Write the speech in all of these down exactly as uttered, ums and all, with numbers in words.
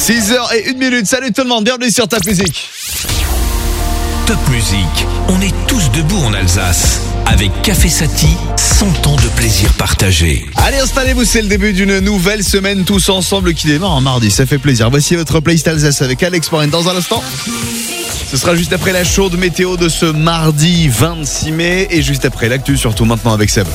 six heures et une minute, salut tout le monde, bienvenue sur Top Music. Top Music, on est tous debout en Alsace. Avec Café Sati, cent ans de plaisir partagé. Allez, installez-vous, c'est le début d'une nouvelle semaine tous ensemble qui démarre en mardi, ça fait plaisir. Voici votre playlist Alsace avec Alex Morin dans un instant. Ce sera juste après la chaude météo de ce mardi vingt-six mai et juste après l'actu, surtout maintenant avec Seb.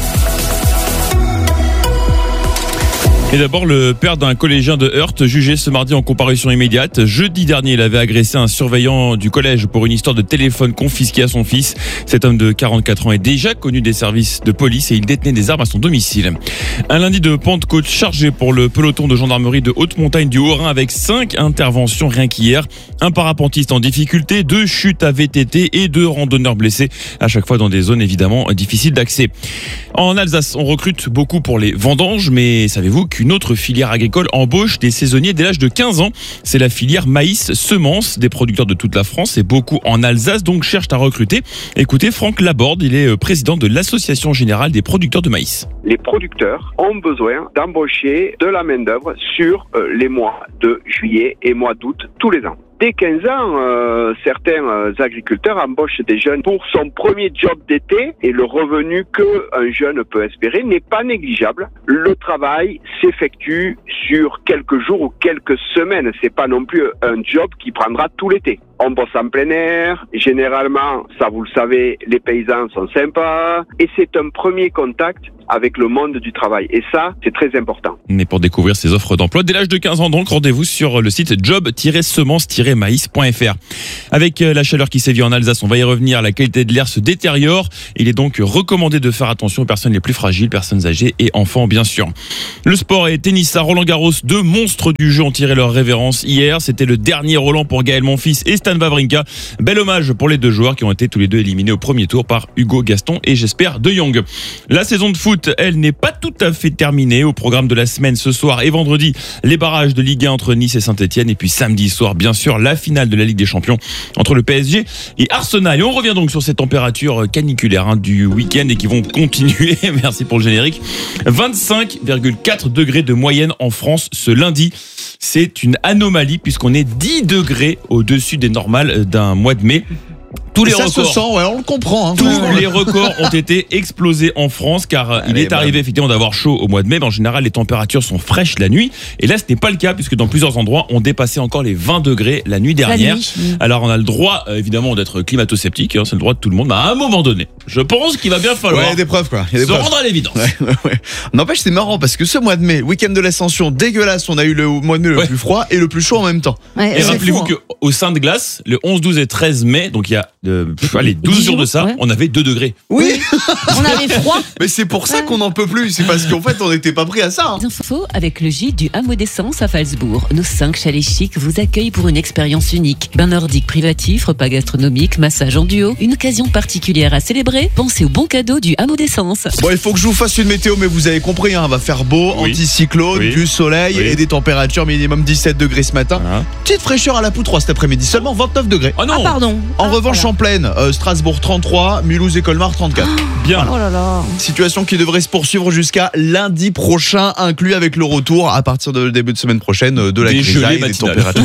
Et d'abord, le père d'un collégien de Heurt, jugé ce mardi en comparution immédiate. Jeudi dernier, il avait agressé un surveillant du collège pour une histoire de téléphone confisqué à son fils. Cet homme de quarante-quatre ans est déjà connu des services de police et il détenait des armes à son domicile. Un lundi de Pentecôte chargé pour le peloton de gendarmerie de haute montagne du Haut-Rhin avec cinq interventions rien qu'hier. Un parapentiste en difficulté, deux chutes à V T T et deux randonneurs blessés, à chaque fois dans des zones évidemment difficiles d'accès. En Alsace, on recrute beaucoup pour les vendanges, mais savez-vous que Une autre filière agricole embauche des saisonniers dès l'âge de quinze ans. C'est la filière maïs semence des producteurs de toute la France et beaucoup en Alsace, donc cherchent à recruter. Écoutez Franck Laborde, il est président de l'Association Générale des Producteurs de Maïs. Les producteurs ont besoin d'embaucher de la main-d'œuvre sur les mois de juillet et mois d'août tous les ans. Dès quinze ans, euh, certains euh, agriculteurs embauchent des jeunes pour son premier job d'été et le revenu qu'un jeune peut espérer n'est pas négligeable. Le travail s'effectue sur quelques jours ou quelques semaines. C'est pas non plus un job qui prendra tout l'été. On bosse en plein air. Généralement, ça vous le savez, les paysans sont sympas et c'est un premier contact avec le monde du travail. Et ça, c'est très important. Mais pour découvrir ces offres d'emploi, dès l'âge de quinze ans donc, rendez-vous sur le site job tiret semence tiret maïs point f r. Avec la chaleur qui sévit en Alsace, on va y revenir, la qualité de l'air se détériore. Il est donc recommandé de faire attention aux personnes les plus fragiles, personnes âgées et enfants bien sûr. Le sport et tennis à Roland-Garros, deux monstres du jeu ont tiré leur révérence hier. C'était le dernier Roland pour Gaël Monfils et Stan Wawrinka. Bel hommage pour les deux joueurs qui ont été tous les deux éliminés au premier tour par Hugo Gaston et Jesper De Jong. La saison de foot, elle n'est pas tout à fait terminée. Au programme de la semaine ce soir et vendredi, les barrages de Ligue un entre Nice et Saint-Etienne. Et puis samedi soir, bien sûr, la finale de la Ligue des Champions entre le P S G et Arsenal. Et on revient donc sur ces températures caniculaires hein, du week-end et qui vont continuer. Merci pour le générique. vingt-cinq virgule quatre degrés de moyenne en France ce lundi. C'est une anomalie puisqu'on est dix degrés au-dessus des normales d'un mois de mai. Tous les ça records, se sent, ouais, on le comprend. Hein, tous vraiment. les records ont été explosés en France car Allez, il est bah. arrivé effectivement d'avoir chaud au mois de mai, mais en général les températures sont fraîches la nuit. Et là ce n'est pas le cas puisque dans plusieurs endroits on dépassait encore les vingt degrés la nuit dernière. La nuit. Alors on a le droit euh, évidemment d'être climato-sceptique, hein, c'est le droit de tout le monde, mais à un moment donné, je pense qu'il va bien falloir ouais, y a des preuves, quoi. Y a des se preuves. rendre à l'évidence. Ouais, ouais, ouais. N'empêche c'est marrant parce que ce mois de mai, week-end de l'Ascension, dégueulasse, on a eu le mois de mai le ouais. plus froid et le plus chaud en même temps. Ouais, et rappelez-vous fou, hein. qu'au Sein de Glace, le onze, douze et treize mai, donc il y a euh, pff, allez, douze jours de ça, ouais. on avait deux degrés. Oui, on avait froid. Mais c'est pour ça qu'on n'en peut plus. C'est parce qu'en fait, on n'était pas prêt à ça. Hein. Info avec le gîte du Hameau d'Essence à Falsbourg. Nos cinq chalets chics vous accueillent pour une expérience unique. Bain nordique privatif, repas gastronomique, massage en duo. Une occasion particulière à célébrer. Pensez aux bons cadeaux du Hameau d'Essence. Bon, il faut que je vous fasse une météo, mais vous avez compris, hein, va faire beau, oui. anticyclone, oui. du soleil oui. et des températures minimum dix-sept degrés ce matin. Ah. Petite fraîcheur à la poutre cet après-midi, seulement vingt-neuf degrés. Oh non. Ah pardon. En ah, revanche, voilà. en pleine, euh, Strasbourg trente-trois, Mulhouse et Colmar trente-quatre. Bien. Oh là là. Situation qui devrait se poursuivre jusqu'à lundi prochain, inclus avec le retour à partir de début de semaine prochaine de la grisaille et des températures.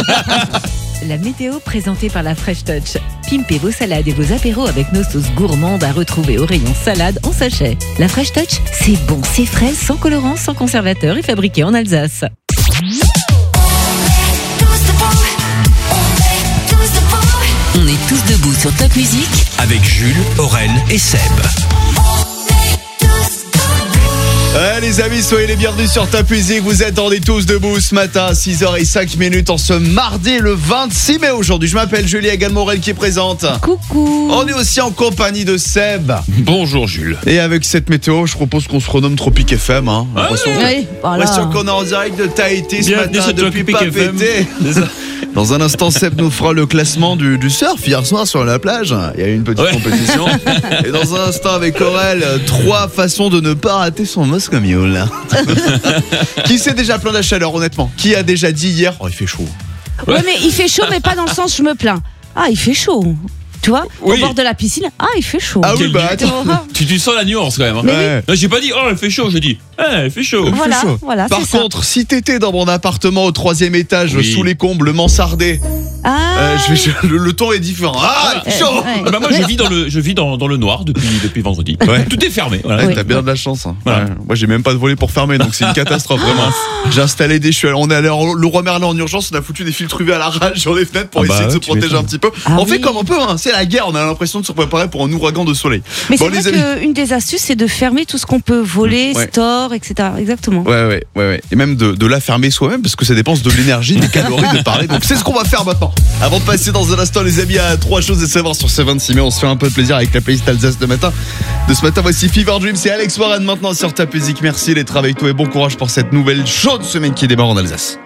La météo présentée par la Fresh Touch. Pimpez vos salades et vos apéros avec nos sauces gourmandes à retrouver au rayon salade en sachet. La Fresh Touch, c'est bon, c'est frais, sans colorant, sans conservateur et fabriqué en Alsace. On est tous debout sur Top Music avec Jules, Aurel et Seb. Ouais, les amis, soyez les bienvenus sur Top Music. Vous attendez tous debout ce matin, six heures cinq minutes en ce mardi le vingt-six mai aujourd'hui. Je m'appelle Julie, également Aurel qui est présente. Coucou. On est aussi en compagnie de Seb. Bonjour Jules. Et avec cette météo, je propose qu'on se renomme Tropic F M. Hein. Ah l'impression oui, oui, voilà. l'impression qu'on est en direct de Tahiti ce Bienvenue matin depuis Papeete. Dans un instant, Seb nous fera le classement du, du surf hier soir sur la plage. Il y a eu une petite ouais. compétition. Et dans un instant, avec Aurel, trois façons de ne pas rater son Moscow Mule. Qui s'est déjà plaint de la chaleur, honnêtement? Qui a déjà dit hier, oh, il fait chaud? Ouais, mais il fait chaud, mais pas dans le sens je me plains. Ah, il fait chaud. Tu vois, Oui. au bord de la piscine, ah, il fait chaud. Ah oui, Quel bah du- attends. Tu, tu sens la nuance quand même. Hein. Ouais. Non, j'ai pas dit oh elle fait chaud, j'ai dit eh, elle fait chaud. Voilà, chaud. voilà, Par c'est ça. contre, si t'étais dans mon appartement au troisième étage, Oui. sous les combles, mansardé, Ah, euh, je vais, je- le, le ton est différent. Ah, il fait chaud. Euh, ouais. Ah bah moi je vis dans le je vis dans, dans le noir depuis depuis vendredi. Ouais. Tout est fermé. Voilà. Ouais, Oui. T'as bien de la chance. Hein. Voilà. Ouais. Moi, j'ai même pas de volet pour fermer, donc c'est une catastrophe vraiment. J'ai installé des, je suis allé- on est allé en Leroy Merlin en urgence, on a foutu des filtres U V à la rage sur les fenêtres pour Ah bah essayer de ouais, se tu protéger m'étonnes. un petit peu. Ah on fait oui. comme on peut, hein. C'est la guerre. On a l'impression de se préparer pour un ouragan de soleil. mais Bon, c'est les vrai qu'une des astuces, c'est de fermer tout ce qu'on peut voler, Ouais. store, et cetera. Exactement. Ouais, ouais, ouais, ouais. Et même de, de la fermer soi-même parce que ça dépense de l'énergie, des calories de parler. Donc c'est ce qu'on va faire maintenant. Avant de passer dans un instant, les amis, à trois choses à savoir sur ce vingt-six mai. On se fait un peu de plaisir avec la playlist Alsace de matin. De ce matin, voici Fever Dreams et Alex Warren maintenant sur Top Music. Merci les travailleurs et bon courage pour cette nouvelle chaude semaine qui démarre en Alsace.